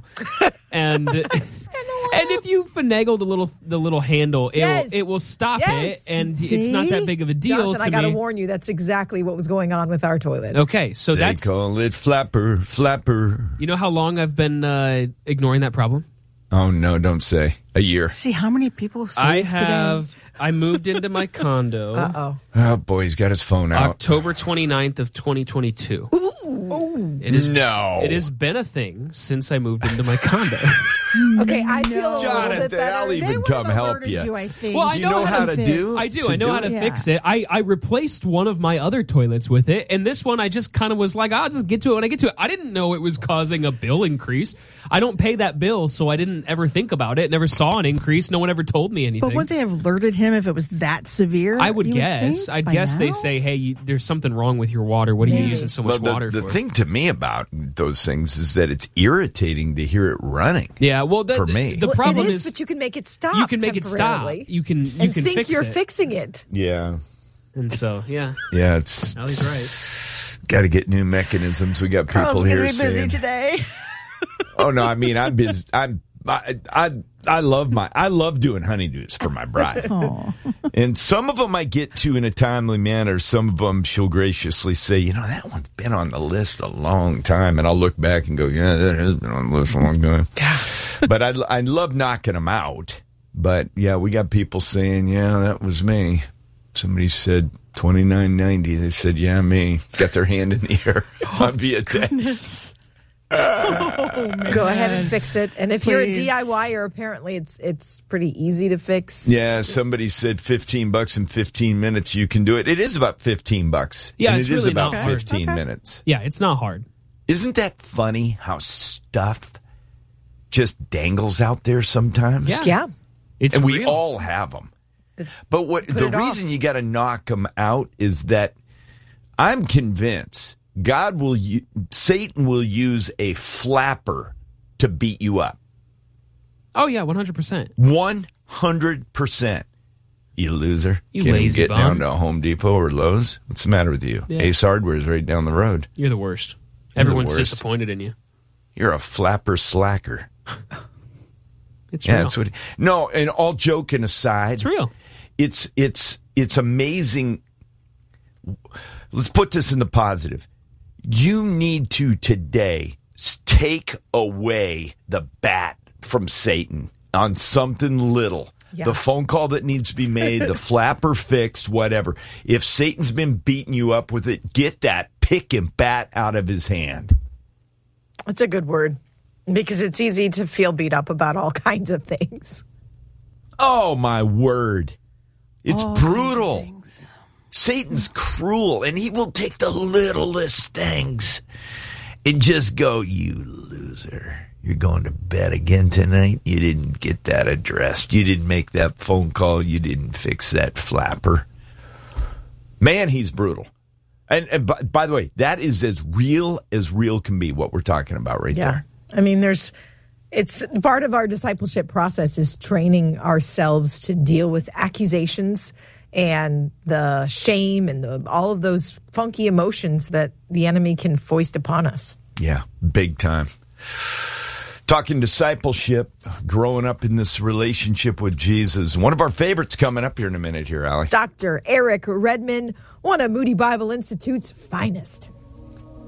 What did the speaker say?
And and if you finagle the little handle, it will stop it, and it's not that big of a deal. Jonathan, I got to warn you, that's exactly what was going on with our toilet. Okay, so they call it flapper. You know how long I've been ignoring that problem? Oh no, don't say. A year. See how many people saved today? I moved into my condo. Oh boy, he's got his phone out. October 29th of 2022. Ooh. It has been a thing since I moved into my condo. Okay, I feel a little bit better. I'll even come help you. I think. Well, I know how to do. I do. I know how to fix it. I replaced one of my other toilets with it, and this one I just kind of was like, I'll just get to it when I get to it. I didn't know it was causing a bill increase. I don't pay that bill, so I didn't ever think about it. Never saw an increase. No one ever told me anything. But would they have alerted him if it was that severe? I would guess. I'd guess they say, hey, there's something wrong with your water. What are you using so much water for? The thing to me about those things is that it's irritating to hear it running. Yeah, well, for me. The problem is, but you can make it stop. You can make it stop. You can think you're fixing it. Yeah. And so, yeah. Yeah, it's... Allie's right. Got to get new mechanisms. We got people Carl's here gonna be busy saying... today. Oh, no, I mean, I'm busy. I love doing honeydews for my bride. And some of them I get to in a timely manner. Some of them she'll graciously say, that one's been on the list a long time. And I'll look back and go, yeah, that has been on the list a long time. But I love knocking them out. But, yeah, we got people saying, yeah, that was me. Somebody said $29.90. They said, yeah, me. Got their hand in the air via text. Go ahead and fix it. And if you're a DIYer, apparently it's pretty easy to fix. Yeah, somebody said $15 in 15 minutes. You can do it. It is about $15. Yeah, and it's it is really about not hard. 15 minutes. Yeah, it's not hard. Isn't that funny how stuff just dangles out there sometimes? Yeah. And we all have them. But the reason you got to knock them out is that I'm convinced Satan will use a flapper to beat you up. Oh, yeah, 100%. 100%. You loser. You Can't lazy even get bum. down to Home Depot or Lowe's. What's the matter with you? Yeah. Ace Hardware is right down the road. You're the worst. Everyone's the worst. disappointed in you. You're a flapper slacker. It's real. That's what. No, and all joking aside, It's real. It's amazing. Let's put this in the positive. You need to today take away the bat from Satan on something little. Yeah. The phone call that needs to be made, the flapper fixed, whatever. If Satan's been beating you up with it, get that pick and bat out of his hand. That's a good word, because it's easy to feel beat up about all kinds of things. Oh, my word. It's brutal. Satan's cruel, and he will take the littlest things and just go, you loser. You're going to bed again tonight? You didn't get that addressed. You didn't make that phone call. You didn't fix that flapper. Man, he's brutal. And by the way, that is as real can be, what we're talking about right there. I mean, it's part of our discipleship process is training ourselves to deal with accusations and the shame and all of those funky emotions that the enemy can foist upon us. Yeah, big time. Talking discipleship, growing up in this relationship with Jesus. One of our favorites coming up here in a minute here, Allie. Dr. Eric Redmond, one of Moody Bible Institute's finest.